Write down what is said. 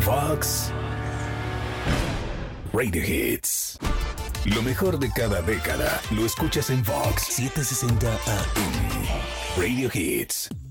Fox Radio Hits. Lo mejor de cada década lo escuchas en Fox 760 AM. Radio Hits.